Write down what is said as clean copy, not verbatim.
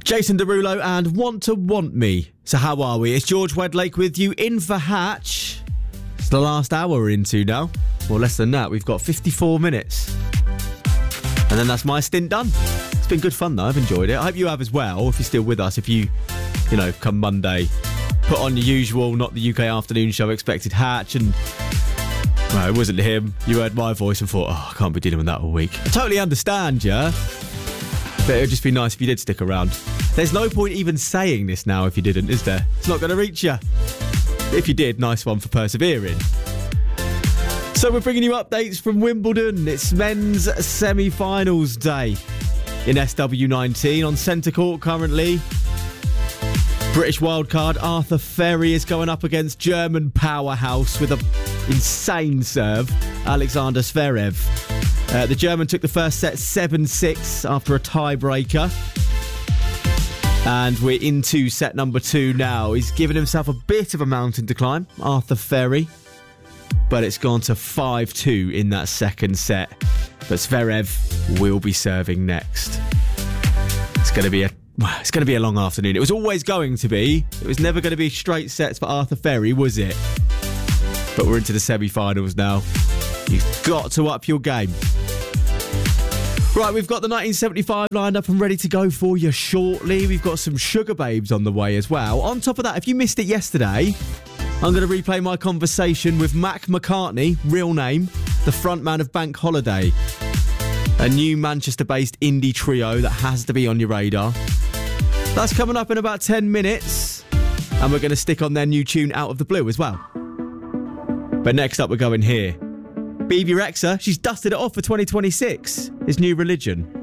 Jason Derulo and Want to Want Me. So how are we? It's George Wedlake with you in for Hatch. It's the last hour we're into now. Well, less than that. We've got 54 minutes. And then that's my stint done. It's been good fun, though. I've enjoyed it. I hope you have as well, if you're still with us. If you come Monday, put on your usual, not the UK afternoon show, expected Hatch, and... well, it wasn't him. You heard my voice and thought, I can't be dealing with that all week. I totally understand, yeah? But it would just be nice if you did stick around. There's no point even saying this now if you didn't, is there? It's not going to reach you. If you did, nice one for persevering. So we're bringing you updates from Wimbledon. It's men's semi-finals day in SW19 on centre court currently. British wildcard Arthur Ferry is going up against German powerhouse with an insane serve, Alexander Zverev. The German took the first set 7-6 after a tiebreaker. And we're into set number 2 now. He's given himself a bit of a mountain to climb, Arthur Ferry. But it's gone to 5-2 in that second set. But Zverev will be serving next. It's going to be a long afternoon. It was always going to be. It was never going to be straight sets for Arthur Ferry, was it? But we're into the semi-finals now. You've got to up your game. Right, we've got the 1975 lined up and ready to go for you shortly. We've got some Sugar Babes on the way as well. On top of that, if you missed it yesterday, I'm going to replay my conversation with Mac McCartney, real name, the frontman of Bank Holiday. A new Manchester-based indie trio that has to be on your radar. That's coming up in about 10 minutes. And we're going to stick on their new tune Out of the Blue as well. But next up, we're going here. Bebe Rexha, she's dusted it off for 2026. His new religion.